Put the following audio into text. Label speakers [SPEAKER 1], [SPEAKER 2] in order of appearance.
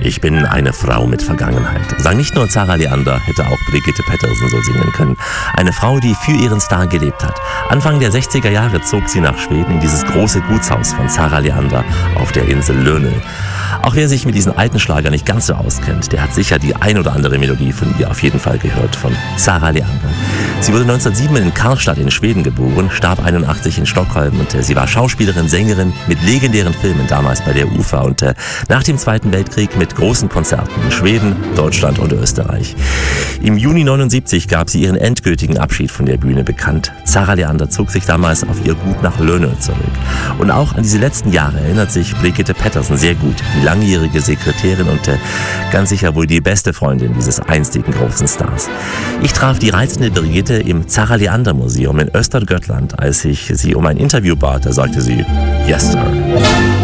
[SPEAKER 1] Ich bin eine Frau mit Vergangenheit. Sang nicht nur Zarah Leander, hätte auch Brigitte Pettersen so singen können. Eine Frau, die für ihren Star gelebt hat. Anfang der 60er Jahre zog sie nach Schweden in dieses große Gutshaus von Zarah Leander auf der Insel Lönö. Auch wer sich mit diesen alten Schlager nicht ganz so auskennt, der hat sicher die ein oder andere Melodie von ihr auf jeden Fall gehört, von Zarah Leander. Sie wurde 1907 in Karlstad in Schweden geboren, starb 81 in Stockholm und sie war Schauspielerin, Sängerin mit legendären Filmen damals bei der UFA und nach dem Zweiten Weltkrieg mit großen Konzerten in Schweden, Deutschland und Österreich. Im Juni 79 gab sie ihren endgültigen Abschied von der Bühne bekannt. Zarah Leander zog sich damals auf ihr Gut nach Lönö zurück. Und auch an diese letzten Jahre erinnert sich Brigitte Pettersen sehr gut, die langjährige Sekretärin und ganz sicher wohl die beste Freundin dieses einstigen großen Stars. Ich traf die reizende Brigitte im Zarah Leander Museum in Östergötland, als ich sie um ein Interview bat. Da sagte sie, yes, sir.